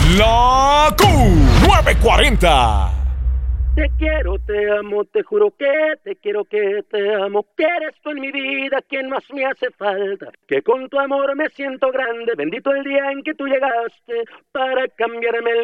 La Q940. Te quiero, te amo, te juro que te quiero, que te amo, que eres tú en mi vida quien más me hace falta, que con tu amor me siento grande, bendito el día en que tú llegaste para cambiarme el